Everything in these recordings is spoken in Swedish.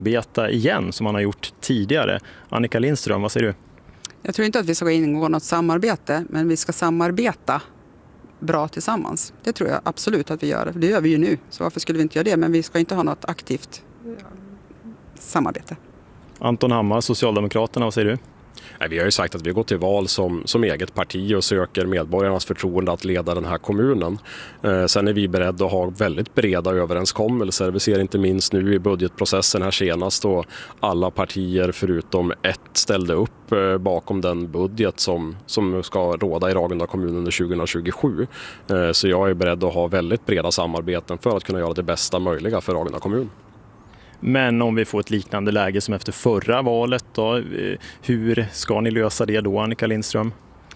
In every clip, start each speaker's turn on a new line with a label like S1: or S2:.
S1: samarbeta igen som man har gjort tidigare. Annika Lindström, vad säger du?
S2: Jag tror inte att vi ska ingå något samarbete, men vi ska samarbeta bra tillsammans. Det tror jag absolut att vi gör. Det gör vi ju nu, så varför skulle vi inte göra det? Men vi ska inte ha något aktivt samarbete.
S1: Anton Hammar, Socialdemokraterna, vad säger du?
S3: Nej, vi har ju sagt att vi går till val som eget parti och söker medborgarnas förtroende att leda den här kommunen. Sen är vi beredda att ha väldigt breda överenskommelser. Vi ser inte minst nu i budgetprocessen här senast då alla partier förutom ett ställde upp bakom den budget som ska råda i Ragunda kommun under 2027. Så jag är beredd att ha väldigt breda samarbeten för att kunna göra det bästa möjliga för Ragunda kommun.
S1: Men om vi får ett liknande läge som efter förra valet då, hur ska ni lösa det då, Annika Lindström?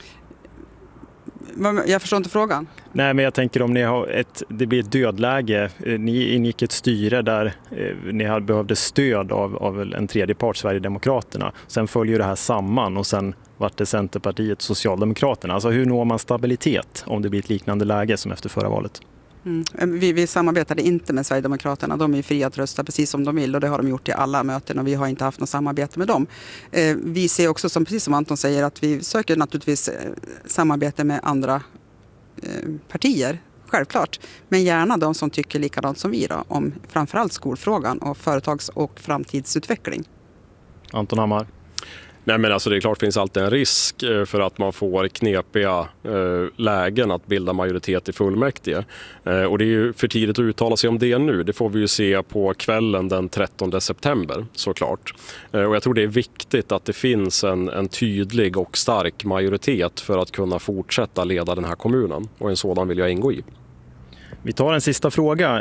S2: Jag förstår inte frågan.
S1: Nej, men jag tänker om ni har det blir ett dödläge. Ni ingick ett styre där ni behövde stöd av en tredje part, Sverigedemokraterna. Sen följer det här samman och sen vart det Centerpartiet, Socialdemokraterna. Alltså hur når man stabilitet om det blir ett liknande läge som efter förra valet?
S2: Vi samarbetade inte med Sverigedemokraterna. De är fria att rösta precis som de vill och det har de gjort i alla möten och vi har inte haft något samarbete med dem. Vi ser också, precis som Anton säger, att vi söker naturligtvis samarbete med andra partier, självklart. Men gärna de som tycker likadant som vi då, om framförallt skolfrågan och företags- och framtidsutveckling.
S1: Anton Hammar.
S3: Nej, men alltså det är klart finns alltid en risk för att man får knepiga lägen att bilda majoritet i fullmäktige. Och det är ju för tidigt att uttala sig om det nu. Det får vi ju se på kvällen den 13 september såklart. Och jag tror det är viktigt att det finns en tydlig och stark majoritet för att kunna fortsätta leda den här kommunen. Och en sådan vill jag ingå i.
S1: Vi tar en sista fråga.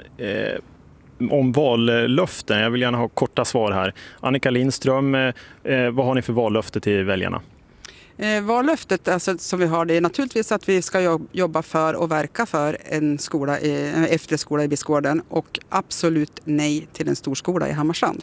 S1: Om vallöften. Jag vill gärna ha korta svar här. Annika Lindström, vad har ni för vallöfte till väljarna?
S2: Vallöftet som vi har, det är naturligtvis att vi ska jobba för och verka för en efterskola i Biskgården och absolut nej till en storskola i Hammarstrand.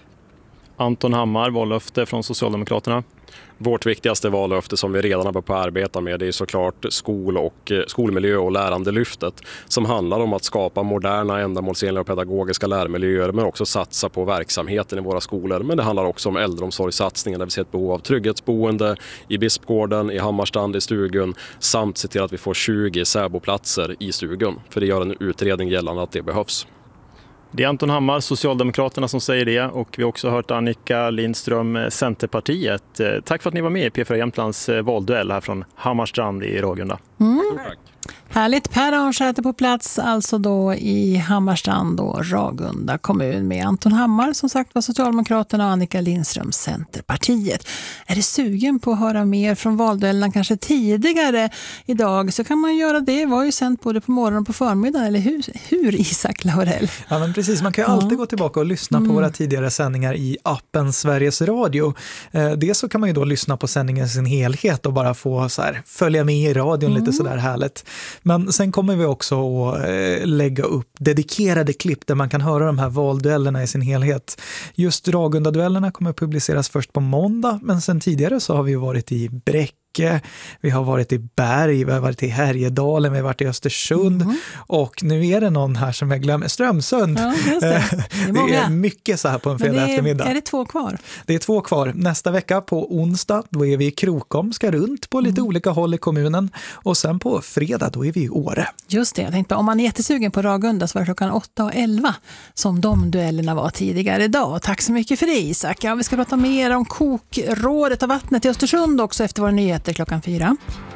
S1: Anton Hammar, vallöfte från Socialdemokraterna.
S3: Vårt viktigaste vallöfte som vi redan har börjat arbeta med, det är såklart skolmiljö- och lärandelyftet som handlar om att skapa moderna, ändamålsenliga och pedagogiska lärmiljöer men också satsa på verksamheten i våra skolor. Men det handlar också om äldreomsorgssatsningen där vi ser ett behov av trygghetsboende i Bispgården, i Hammarstrand, i Stugun samt se till att vi får 20 särboplatser i Stugun. För det gör en utredning gällande att det behövs.
S1: Det är Anton Hammar, Socialdemokraterna, som säger det och vi har också hört Annika Lindström, Centerpartiet. Tack för att ni var med i P4 Jämtlands valduell här från Hammarstrand i Ragunda.
S3: Tack.
S4: Härligt, Per Arnsäter på plats, alltså då i Hammarstrand och Ragunda kommun med Anton Hammar som sagt var Socialdemokraterna och Annika Lindström Centerpartiet. Är det sugen på att höra mer från valduellerna kanske tidigare idag så kan man göra det. Det var ju sänt både på morgonen och på förmiddagen, eller hur Isak Laurell?
S5: Ja, men precis, man kan ju alltid gå tillbaka och lyssna på våra tidigare sändningar i appen Sveriges Radio. Det så kan man ju då lyssna på sändningen i sin helhet och bara få så här, följa med i radion lite sådär härligt. Men sen kommer vi också att lägga upp dedikerade klipp där man kan höra de här valduellerna i sin helhet. Just Ragunda-duellerna kommer publiceras först på måndag, men sen tidigare så har vi varit i Bräcke, vi har varit i Berg, vi har varit i Härjedalen, vi har varit i Östersund och nu är det någon här som jag glömmer, Strömsund.
S4: Ja, just det.
S5: Det är mycket så här på en fredag eftermiddag.
S4: Är det 2 kvar?
S5: Det är 2 kvar. Nästa vecka på onsdag då är vi i Krokom, ska runt på lite olika håll i kommunen och sen på fredag då är vi i Åre.
S4: Just det, jag tänkte om man är jättesugen på Ragunda så var det klockan 8 och 11 som de duellerna var tidigare idag. Tack så mycket för det, Isak. Ja, vi ska prata mer om kokrådet av vattnet i Östersund också efter våra nyheter klockan 4.